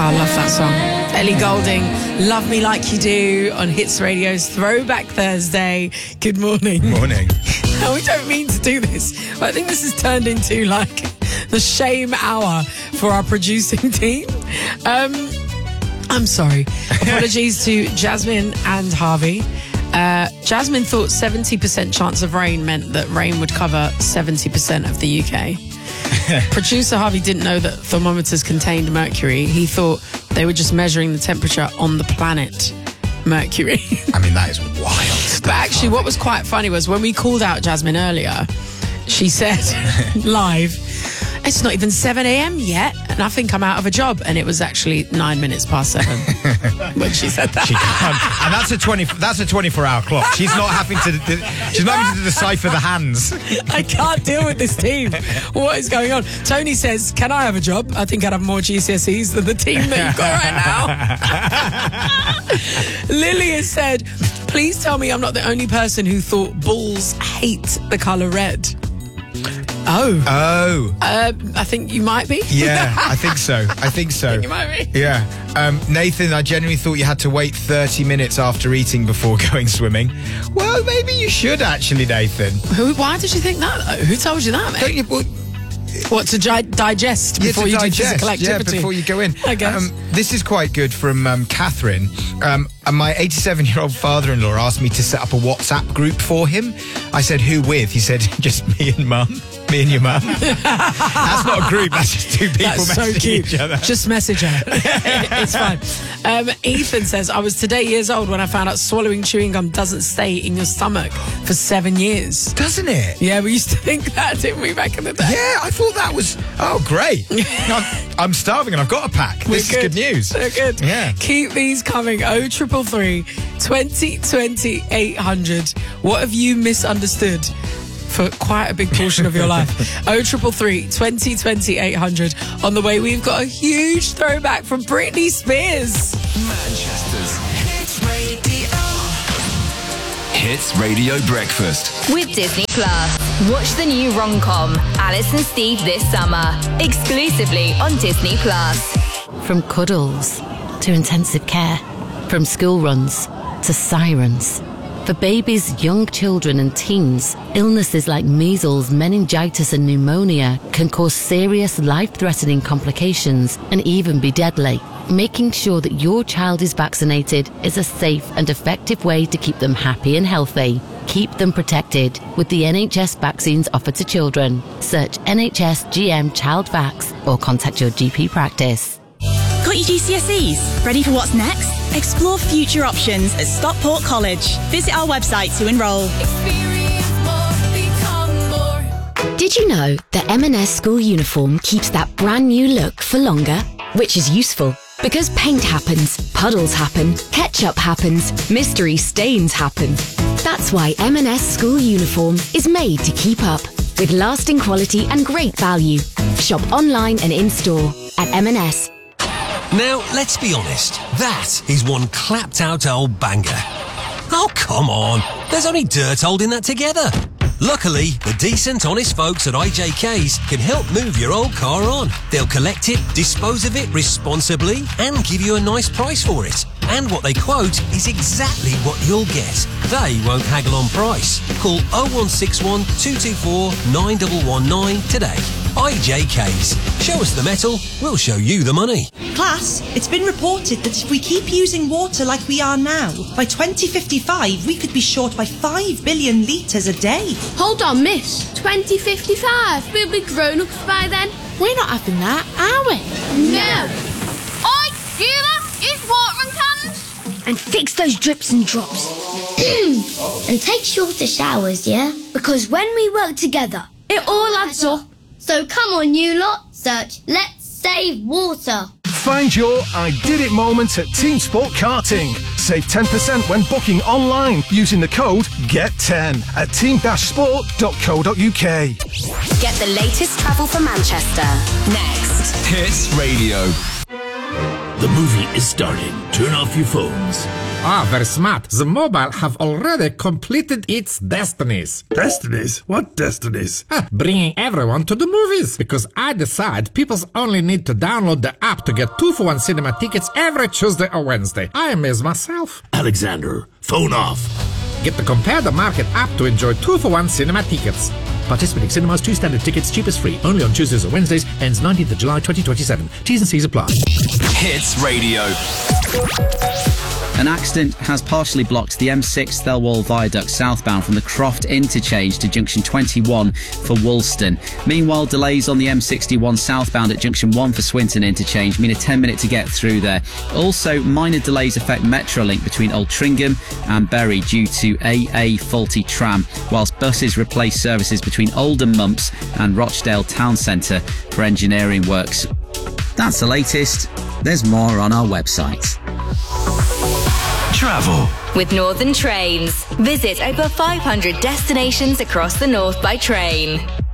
I love that song. Ellie Goulding, Love Me Like You Do on Hits Radio's Throwback Thursday. Good morning. Morning. We don't mean to do this, but I think this has turned into like the shame hour for our producing team. I'm sorry. Apologies to Jasmine and Harvey. Jasmine thought 70% chance of rain meant that rain would cover 70% of the UK. Producer Harvey didn't know that thermometers contained mercury. He thought they were just measuring the temperature on the planet Mercury. I mean, that is wild stuff. But actually, what was quite funny was when we called out Jasmine earlier, she said live, it's not even 7 a.m. yet, and I think I'm out of a job. And it was actually 9 minutes past 7 when she said that. She can't. And that's a 24-hour clock. She's not having to decipher the hands. I can't deal with this team. What is going on? Tony says, can I have a job? I think I'd have more GCSEs than the team that you've got right now. Lily has said, please tell me I'm not the only person who thought bulls hate the colour red. Oh. I think you might be. Yeah, I think so. I think you might be. Yeah. Nathan, I genuinely thought you had to wait 30 minutes after eating before going swimming. Well, maybe you should actually, Nathan. Why did you think that, though? Who told you that, mate? Don't you... What, to digest before you do physical activity? Yeah, before you go in. I guess. This is quite good from Catherine. My 87-year-old father-in-law asked me to set up a WhatsApp group for him. I said, who with? He said, just me and Mum. Me and your mum. That's not a group, that's just two people messaging each other. Just message her. It's fine. Ethan says, I was today years old when I found out swallowing chewing gum doesn't stay in your stomach for 7 years. Doesn't it? Yeah, we used to think that, didn't we, back in the day? Yeah, I thought that was... Oh, great. I'm starving and I've got a pack. This is good news. They're good. Yeah. Keep these coming. 0333 2020 800. What have you misunderstood for quite a big portion of your life? 0333 2020 800. On the way, we've got a huge throwback from Britney Spears. Manchester's Hits Radio. Hits Radio Breakfast with Disney Plus. Watch the new rom-com Alice and Steve this summer, exclusively on Disney Plus. From cuddles to intensive care, from school runs to sirens. For babies, young children and teens, illnesses like measles, meningitis and pneumonia can cause serious life-threatening complications and even be deadly. Making sure that your child is vaccinated is a safe and effective way to keep them happy and healthy. Keep them protected with the NHS vaccines offered to children. Search NHS GM Child Vax or contact your GP practice. Got your GCSEs? Ready for what's next? Explore future options at Stockport College. Visit our website to enrol. Did you know that M&S school uniform keeps that brand new look for longer? Which is useful because paint happens, puddles happen, ketchup happens, mystery stains happen. That's why M&S school uniform is made to keep up with lasting quality and great value. Shop online and in-store at M&S. Now, let's be honest, that is one clapped out old banger. Oh, come on, there's only dirt holding that together. Luckily, the decent, honest folks at IJK's can help move your old car on. They'll collect it, dispose of it responsibly, and give you a nice price for it. And what they quote is exactly what you'll get. They won't haggle on price. Call 0161 224 9119 today. IJK's. Show us the metal, we'll show you the money. Class, it's been reported that if we keep using water like we are now, by 2055 we could be short by 5 billion litres a day. Hold on, miss. 2055? We'll be grown-ups by then. We're not having that, are we? No. Oi, you lot, use watering cans. And fix those drips and drops. And take shorter showers, yeah? Because when we work together, it all adds up. So come on, you lot, search Let's Save Water. Find your I Did It moment at Team Sport Karting. Save 10% when booking online using the code GET10 at team-sport.co.uk. Get the latest travel for Manchester. Next. Hits Radio. The movie is starting. Turn off your phones. Ah, very smart. The mobile have already completed its destinies. Destinies? What destinies? Bringing everyone to the movies. Because I decide people only need to download the app to get 2-for-1 cinema tickets every Tuesday or Wednesday. I amaze myself. Alexander, phone off. Get the Compare the Market app to enjoy 2-for-1 cinema tickets. Participating cinemas, 2 standard tickets, cheapest free. Only on Tuesdays or Wednesdays. Ends 19th of July 2027. T's and C's apply. Hits Radio. An accident has partially blocked the M6 Thelwall Viaduct southbound from the Croft interchange to junction 21 for Woolston. Meanwhile, delays on the M61 southbound at junction 1 for Swinton interchange mean a 10-minute to get through there. Also, minor delays affect Metrolink between Altrincham and Bury due to AA faulty tram, whilst buses replace services between Oldham Mumps and Rochdale Town Centre for engineering works. That's the latest. There's more on our website. Travel. With Northern Trains. Visit over 500 destinations across the north by train.